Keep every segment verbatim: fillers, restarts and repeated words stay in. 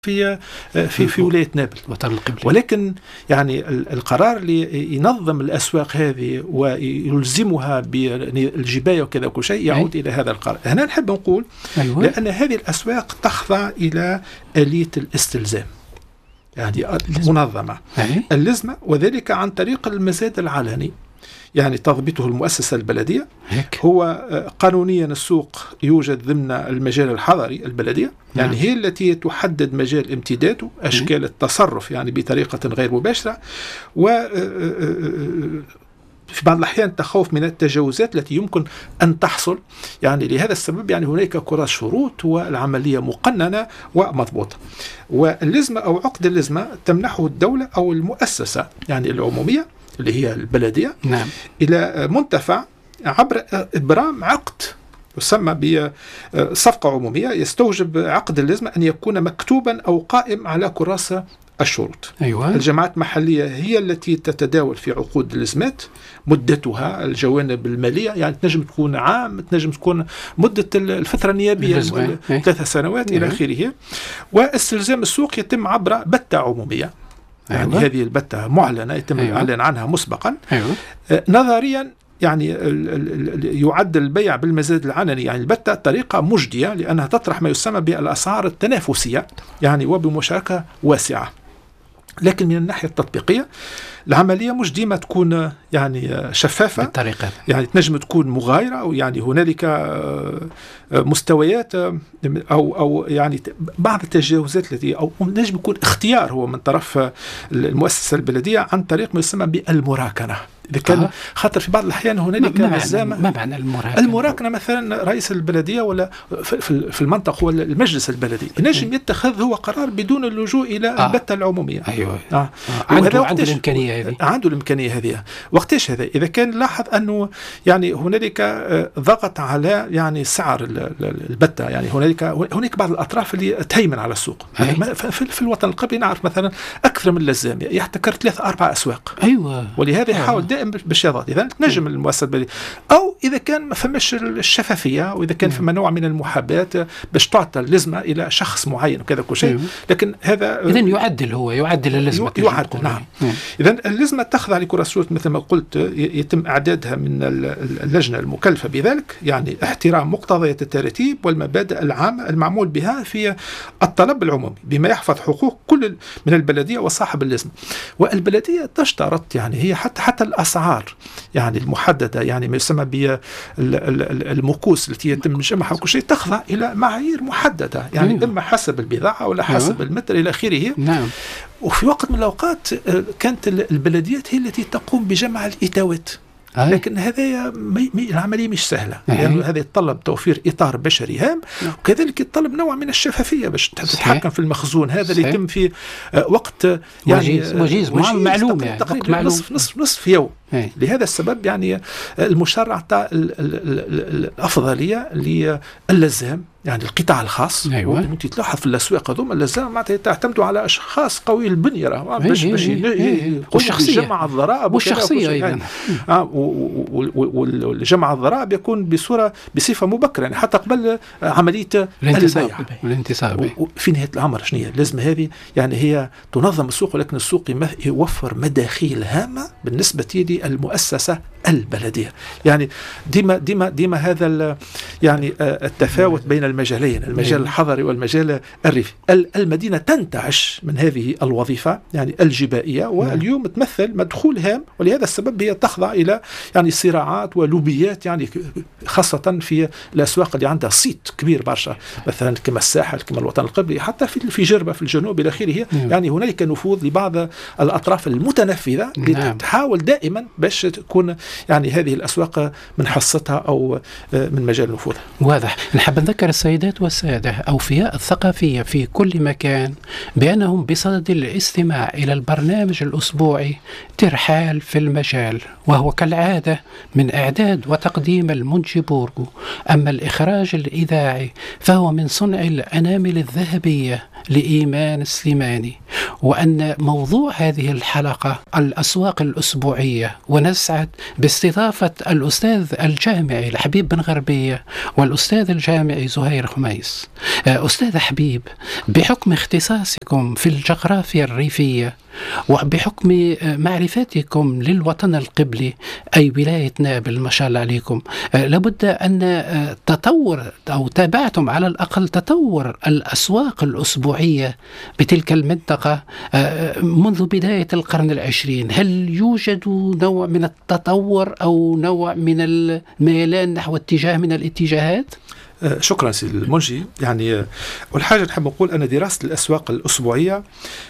في في في ولاية نابل وطن القبلي. ولكن يعني القرار اللي ينظم الأسواق هذه ويلزمها بالجباية وكذا وكل شيء يعود أي. إلى هذا القرار. هنا نحب نقول أيوة. لأن هذه الأسواق تخضع إلى آلية الاستلزام، يعني منظمة اللزمة، وذلك عن طريق المزاد العلني، يعني تضبطه المؤسسة البلدية. هيك. هو قانونيا السوق يوجد ضمن المجال الحضري البلدية، يعني نعم. هي التي تحدد مجال امتداده، أشكال التصرف يعني بطريقة غير مباشرة، و في بعض الأحيان تخوف من التجاوزات التي يمكن أن تحصل. يعني لهذا السبب يعني هناك كرة شروط والعملية مقننة ومضبوطة. واللزمة أو عقد اللزمة تمنحه الدولة أو المؤسسة يعني العمومية اللي هي البلدية نعم. إلى منتفع عبر إبرام عقد يسمى بصفقة عمومية، يستوجب عقد اللزمة أن يكون مكتوبا أو قائم على كراسة الشروط. أيوة. الجماعات المحلية هي التي تتداول في عقود اللزمات، مدتها، الجوانب المالية، يعني تنجم تكون عام، تنجم تكون مدة الفترة النيابية ثلاثة سنوات إلى آخره. واستلزام السوق يتم عبر بتة عمومية، يعني أيوة. هذه البتة معلنة يتم أيوة. الإعلان عنها مسبقا. أيوة. نظريا يعني يعد البيع بالمزاد العلني يعني البتة طريقة مجدية، لأنها تطرح ما يسمى بالأسعار التنافسية يعني وبمشاركة واسعة. لكن من الناحية التطبيقية العملية مش ديما تكون يعني شفافة بالطريقة، يعني تنجم تكون مغايرة، أو يعني هنالك مستويات أو أو يعني بعض التجاوزات التي أو نجم يكون اختيار هو من طرف المؤسسة البلدية عن طريق ما يسمى بالمراكنة. إذا كان آه. خاطر في بعض الأحيان هنالك مزامة. ما معنى المراكنة؟ المراكنة مثلا رئيس البلدية ولا في المنطقة ولا المجلس البلدي ينجم يتخذ هو قرار بدون اللجوء إلى آه. البتة العمومية. أيوة. آه. آه. عنده, عنده الإمكانية هذه. عنده الإمكانية هذه. وقتاش هذا؟ إذا كان لاحظ أنه يعني هنالك ضغط على يعني سعر البتة، يعني هنالك هناك بعض الأطراف اللي تهيمن على السوق. يعني في الوطن القبلي نعرف مثلا أكثر من لزام يحتكر ثلاث أربع أسواق. أيوة. ولهذا يحاول دائما بالشياطات. إذا تنجم المؤسسة البلدية، أو إذا كان ما فماش الشفافية، وإذا كان فما نوع من المحاباة باش تعطى اللزمة إلى شخص معين وكذا كل شيء. لكن هذا إذن يعدل هو يعدل اللزمة. يعدل نعم. إذن اللزمة تخضع لكرة الشروط مثل ما قلت، يتم إعدادها من اللجنة المكلفة بذلك، يعني احترام مقتضيات الترتيب والمبادئ العامة المعمول بها في الطلب العمومي بما يحفظ حقوق كل من البلدية وصاحب اللزمة. والبلدية تشترط يعني هي حتى حتى الأسعار يعني المحددة، يعني ما يسمى بالمكوس التي يتم جمعها وكل شيء تخضع إلى معايير محددة، يعني مم. إما حسب البضاعة ولا حسب مم. المتر إلى آخره. نعم. وفي وقت من الأوقات كانت البلديات هي التي تقوم بجمع الإتاوات، لكن هذا العملية مش سهلة، لأنه يعني هذا يتطلب توفير إطار بشري هام، وكذلك يتطلب نوع من الشفافية باش تتحكم في المخزون هذا اللي يتم في وقت يعني وجيز, وجيز معلوم تقريبا, يعني تقريبا نصف نصف نصف يوم. هي. لهذا السبب يعني المشرع أعطى الأفضلية للزام، يعني القطاع الخاص. أيوة. وانت تلاحظ في الأسواق هذوما اللزام معناتها تعتمدوا على أشخاص قوي البنية باش باش والشخصية جمع الضرائب والشخصية أيضا. آه والجمع الضرائب يكون بصورة بصفة مبكرة، يعني حتى قبل عملية البيع والانتصاب. وفي نهاية الأمر شنو هي اللازمة هذه؟ يعني هي تنظم السوق، ولكن السوق يوفر مداخيل هامة بالنسبة للمؤسسة البلدية. يعني ديما ديما ديما هذا يعني التفاوت بين المجالين، المجال الحضري والمجال الريفي. المدينة تنتعش من هذه الوظيفة يعني الجبائية، واليوم تمثل مدخول هام، ولهذا السبب هي تخضع إلى يعني صراعات ولوبيات، يعني خاصة في الأسواق اللي عندها صيت كبير برشا، مثلا كما الساحل كما الوطن القبلي، حتى في في جربة في الجنوب إلى آخره. يعني هنالك نفوذ لبعض الأطراف المتنفذة اللي تحاول دائما باش تكون يعني هذه الأسواق من حصتها أو من مجال نفوذها. واضح. نحب نذكر السيدات والسادة أوفياء الثقافية في كل مكان بأنهم بصدد الاستماع إلى البرنامج الأسبوعي ترحال في المجال، وهو كالعادة من إعداد وتقديم المنجي بورغو. أما الإخراج الإذاعي فهو من صنع الأنامل الذهبية لإيمان السليماني. وأن موضوع هذه الحلقة الأسواق الأسبوعية، ونسعد باستضافة الأستاذ الجامعي الحبيب بن غربية والأستاذ الجامعي زهير خميس. أستاذ حبيب، بحكم اختصاصكم في الجغرافيا الريفية وبحكم معرفتكم للوطن القبلي أي ولاية نابل ما شاء الله عليكم، لابد أن تطور أو تابعتم على الأقل تطور الأسواق الأسبوعية بتلك المنطقة منذ بداية القرن العشرين. هل يوجد نوع من التطور أو نوع من الميلان نحو اتجاه من الاتجاهات؟ شكرا سيدي المنجي. يعني أول حاجة نحب نقول أن دراسة الأسواق الأسبوعية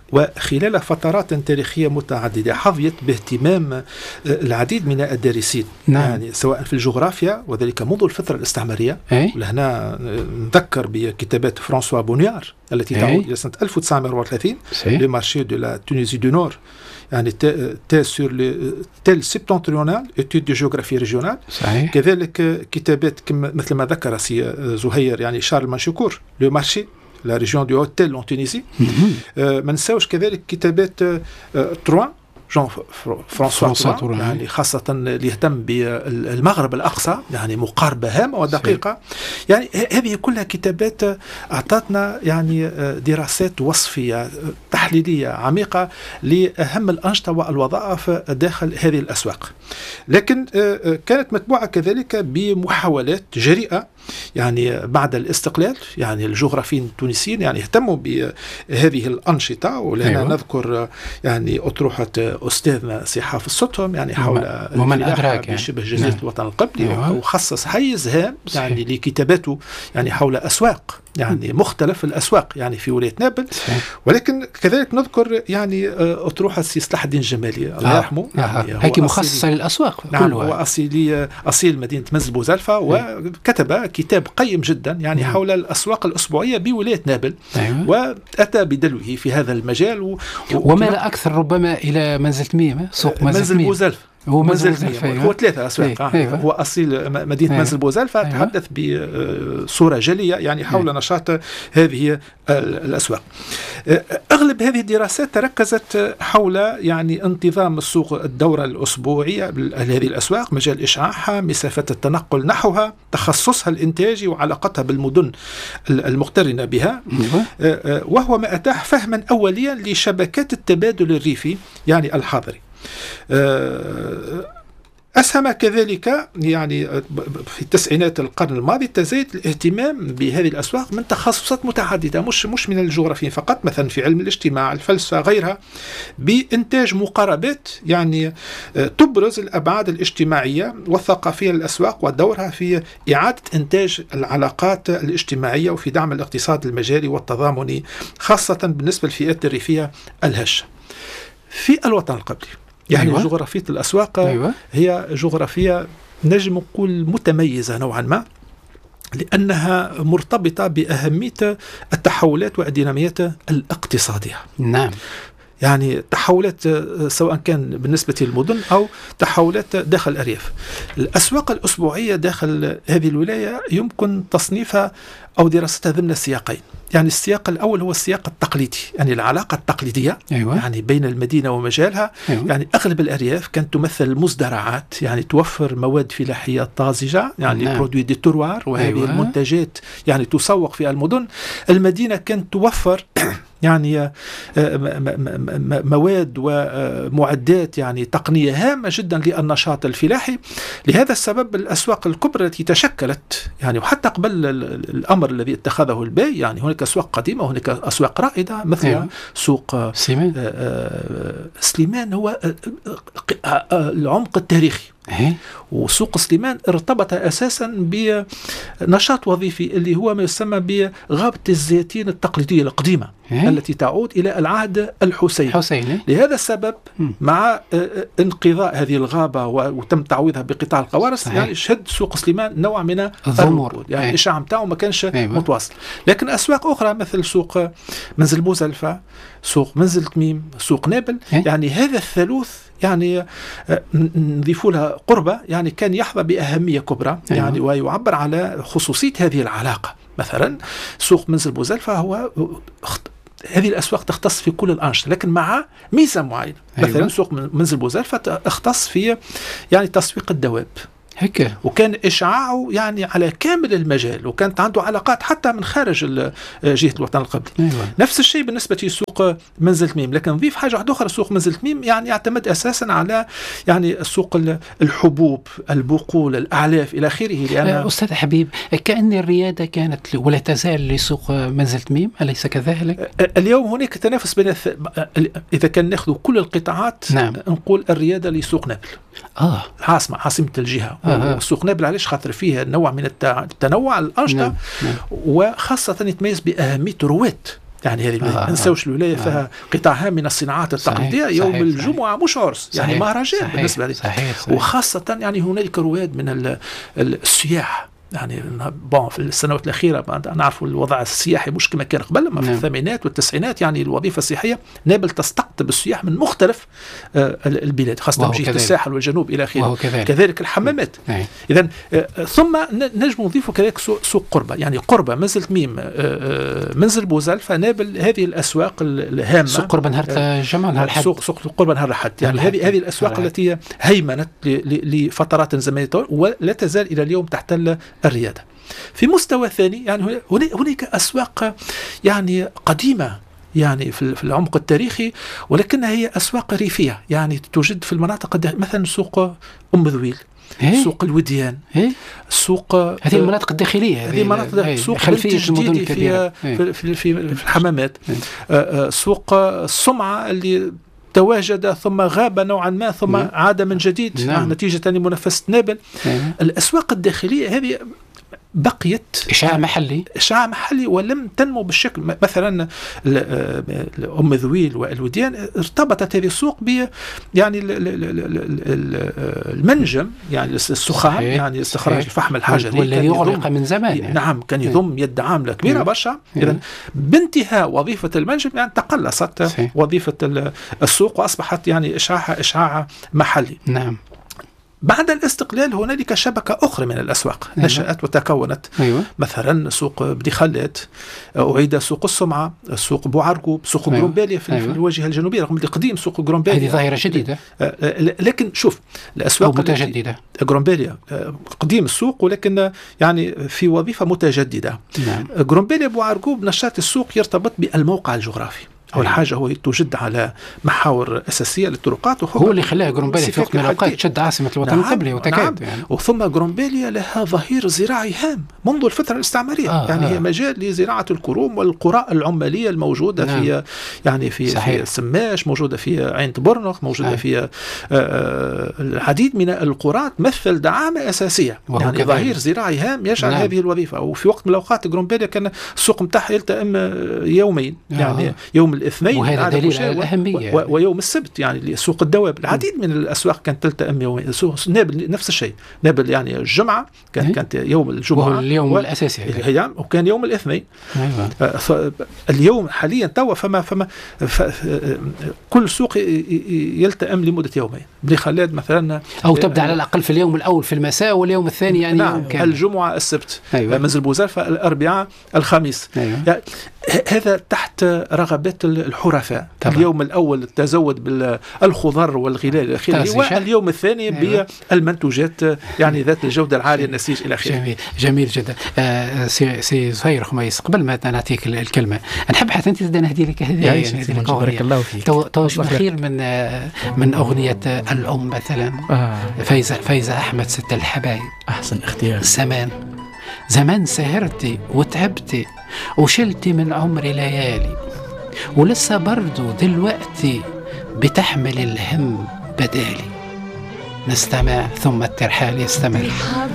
وخلال فترات تاريخية متعددة حظيت باهتمام العديد من الدارسين. نعم. يعني سواء في الجغرافيا وذلك منذ الفترة الاستعمارية. أي؟ ولهنا نذكر بكتابات فرانسوا بونيار التي تعود إلى سنة ألف وتسعمائة وأربعة وثلاثين، لو مارشي دو لا تونيزي دو نور، يعني تيل سور تيل سبتنتريونال ايتود دو جيوغرافي ريجيونال. صحيح. كذلك كتابات مثل ما ذكر سي زهير، يعني شارل مانشوكور لو مارشي لا ريجيون دو هوتيل اون تونيزي. ما نساوش كذلك كتابات تروان جون فرانسوا توران، يعني خاصة اللي يهتم بالمغرب الأقصى، يعني مقاربة هامة ودقيقة. يعني هذه كلها كتابات أعطتنا يعني دراسات وصفية تحليلية عميقة لأهم الأنشطة والوظائف داخل هذه الأسواق. لكن كانت متبوعة كذلك بمحاولات جريئة يعني بعد الاستقلال، يعني الجغرافيين التونسيين يعني اهتموا بهذه الأنشطة. ولنا أيوة. نذكر يعني أطروحة أستاذنا سي حافظ السطهم يعني حول ومن أدراك بشبه جزيرة نعم. الوطن القبلي. أيوة. وخصص حيز هام يعني لكتاباته يعني حول أسواق، يعني مختلف الأسواق يعني في ولاية نابل. ولكن كذلك نذكر يعني أطروحة سي صلاح الدين الجمالي الله يرحمه، آه. يعني هو هيك مخصصة للأسواق. نعم. هو أصيلي أصيل مدينة منزل بوزلفة، وكتب كتاب قيم جدا يعني مم. حول الأسواق الأسبوعية بولاية نابل. أيوة. وأتى بدلوه في هذا المجال و... ومال أكثر ربما إلى منزل تميم، سوق منزل بوزلفة. هو منزل بوزلفة هو ثلاثة أسواق. أيوة. أيوة. هو أصيل مدينة أيوة. منزل بوزلفة. أيوة. تحدث بصورة جلية يعني حول أيوة. نشاط هذه الأسواق. أغلب هذه الدراسات تركزت حول يعني انتظام السوق، الدورة الأسبوعية لهذه الأسواق، مجال إشعاعها، مسافة التنقل نحوها، تخصصها الإنتاجي وعلاقتها بالمدن المقترنة بها. أيوة. وهو ما أتاح فهما أوليا لشبكات التبادل الريفي يعني الحاضري. أسهم كذلك يعني في التسعينات القرن الماضي تزايد الاهتمام بهذه الأسواق من تخصصات متعددة، مش مش من الجغرافيين فقط، مثلا في علم الاجتماع، الفلسفة، غيرها، بإنتاج مقاربات يعني تبرز الأبعاد الاجتماعية والثقافية للأسواق ودورها في إعادة إنتاج العلاقات الاجتماعية وفي دعم الاقتصاد المجالي والتضامني، خاصة بالنسبة للفئات الريفية الهشة في الوطن القبلي. يعني أيوة. جغرافية الأسواق أيوة. هي جغرافية نجم نقول متميزة نوعا ما، لأنها مرتبطة بأهمية التحولات والديناميات الاقتصادية. نعم. يعني تحولات سواء كان بالنسبة للمدن أو تحولات داخل الأرياف. الأسواق الأسبوعية داخل هذه الولاية يمكن تصنيفها أو دراستها ضمن سياقين. يعني السياق الأول هو السياق التقليدي، يعني العلاقة التقليدية. أيوة. يعني بين المدينة ومجالها. أيوة. يعني أغلب الأرياف كانت تمثل المزدرعات، يعني توفر مواد فلاحية طازجة، يعني نعم. برودوي دي تروار، وهذه أيوة. المنتجات يعني تسوق في المدن. المدينة كانت توفر يعني مواد ومعدات يعني تقنية هامة جدا للنشاط الفلاحي. لهذا السبب الأسواق الكبرى التي تشكلت يعني وحتى قبل الأمر الذي اتخذه البي، يعني هناك أسواق قديمة وهناك أسواق رائدة مثل أيوة. سوق سليمان. سليمان هو العمق التاريخي. وسوق سليمان ارتبط أساسا بنشاط وظيفي اللي هو ما يسمى بغابة الزيتين التقليدية القديمة هي؟ التي تعود إلى العهد الحسيني. حسيني. لهذا السبب م. مع انقضاء هذه الغابة وتم تعويضها بقطاع القوارص صحيح. يعني شهد سوق سليمان نوع من الضمور، يعني الإشعاع متاعه ما كانش أيوة. متواصل. لكن أسواق أخرى مثل سوق منزل بوزلفة، سوق منزل تميم، سوق نابل هي؟ يعني هذا الثالوث يعني نضيف لها قربة، يعني كان يحظى بأهمية كبرى يعني أيوة. ويعبر على خصوصية هذه العلاقة. مثلا سوق منزل بوزلفة هو هذه الأسواق تختص في كل الأنشطة، لكن مع ميزة معينة. أيوة. مثلا سوق منزل بوزلفة اختص في يعني تسويق الدواب هيك، وكان إشعاعه يعني على كامل المجال، وكانت عنده علاقات حتى من خارج جهة الوطن القبلي. أيوة. نفس الشيء بالنسبة لسوق منزل تميم، لكن نضيف حاجة واحدة أخرى. سوق منزل تميم يعني يعتمد أساسا على يعني سوق الحبوب، البقول، الأعلاف إلى آخره. لأن أستاذ حبيب، كأن الريادة كانت ولا تزال لسوق منزل تميم، أليس كذلك؟ اليوم هناك تنافس بين الث... إذا كان نأخذ كل القطاعات. نعم. نقول الريادة لسوق نابل، آه عاصمة عاصمة الجهة. آه. سوق نابل علاش؟ خاطر فيها نوع من التنوع الأنشطة. نعم. نعم. وخاصة يتميز بأهمية رواد. يعني هذه ما ننساوش الولاية آه. فيها قطاع هام من الصناعات التقليدية. صحيح. يوم صحيح. الجمعة مش عرس، يعني مهرجان بالنسبة لي. صحيح. صحيح. وخاصة يعني هنالك رواد من السياح. يعني بون في السنوات الأخيرة نعرف الوضع السياحي مش كما كان قبل، ما في الثمانينات والتسعينات يعني الوظيفة السياحية نابل تستقطب السياح من مختلف آه البلاد، خاصة جهة الساحل والجنوب إلى آخره. كذلك. كذلك الحمامات. إذن آه ثم نجم نضيف كذلك سوق, سوق قربة، يعني قربة منزل تميم آه منزل بوزلفة نابل، هذه الأسواق الهامة. سوق قربة نهار الجمعة نهار الحد. سوق سوق قربة نهار الحد، يعني هذه هذه الأسواق التي هيمنت لفترات زمنية ولا تزال إلى اليوم تحتل الريادة. في مستوى ثاني يعني هناك أسواق يعني قديمة يعني في العمق التاريخي، ولكنها هي أسواق ريفية، يعني توجد في المناطق مثلا سوق أم ذويل، سوق الوديان، سوق هذه المناطق الداخلية، هذه مناطق سوق خلفية المدن الكبيرة في, في, في الحمامات. سوق السمعة اللي تواجد ثم غاب نوعا ما ثم نعم. عاد من جديد. نعم. نتيجة لمنافسة نابل. نعم. الأسواق الداخلية هذه بقيت إشعاع محلي إشعاع محلي ولم تنمو بالشكل. مثلا أم ذويل والوديان ارتبطت هذه السوق ب يعني المنجم، يعني السخان، يعني استخراج الفحم الحجري والذي يغلق من زمان. يعني. نعم كان يضم يد عاملة كبيرة برشا. إذن بانتهاء وظيفة المنجم يعني تقلصت صحيح. وظيفة السوق وأصبحت يعني إشعاع إشعاع محلي. نعم. بعد الاستقلال هنالك شبكة أخرى من الأسواق. أيوة. نشأت وتكونت. أيوة. مثلا سوق بني خلاد، أعيد سوق السمعة، سوق بوعرقوب، سوق أيوة. غرومباليا في, أيوة. في الواجهة الجنوبية، رغم قديم سوق غرومباليا. هذه ظاهرة جديدة. لكن شوف الأسواق متجددة. غرومباليا قديم السوق ولكن يعني في وظيفة متجددة. نعم. غرومباليا بوعرقوب نشاط السوق يرتبط بالموقع الجغرافي. أول حاجة هو توجد على محاور أساسية للطرقات، هو اللي خلاه غرومباليا في وقت من الأوقات تشد عاصمة الوطن نعم القبلي وتكاد. نعم. يعني. وثم غرومباليا لها ظهير زراعي هام منذ الفترة الاستعمارية. آه يعني آه. هي مجال لزراعة الكروم والقرى العمالية الموجودة نعم. في يعني في, في سماش، موجودة في عين برنخ، موجودة آه. في آه العديد من القرى تمثل دعامة أساسية، يعني كذلك. ظهير زراعي هام يجعل نعم. هذه الوظيفة. وفي وقت من الأوقات غرومباليا كان السوق متاعها يلتئم يومين، آه. يعني يوم الاثنين وهذا دليل على الأهمية. و... ويوم السبت يعني سوق الدواب. العديد من الأسواق كانت تلتئم يومين. سوق نابل نفس الشيء، نابل يعني الجمعة كان كانت يوم الجمعة وهو اليوم و... الأساسي هي وكان يوم الاثنين. أيوة. ف... اليوم حاليا توا فما فما ف... كل سوق يلتئم لمدة يومين. بني خلاد مثلا أو تبدأ على الأقل في اليوم الأول في المساء واليوم الثاني يعني نعم. يوم كامل. الجمعة السبت. أيوة. منزل بوزلفة الأربعاء الخميس. أيوة. يعني هذا تحت رغبات الحرفاء. طبعا. اليوم الأول التزود بالخضر والغلال الأخير، واليوم الثاني أيوة. بالمنتوجات يعني ذات الجودة العالية النسيج إلى آخره. جميل جميل جدا. آه سي سي زهير خميس، قبل ما نعطيك الكلمة نحب حتى أنت نهدي لك هدية. بارك الله فيك. توجه أخير من آه من أغنية الأم مثلا. آه. فايزة فايزة أحمد ست الحبايب. أحسن اختيار. زمان زمان سهرتي وتعبتي وشلتي من عمري ليالي، ولسه برضو دلوقتي بتحمل الهم بدالي. نستمع ثم الترحال يستمر.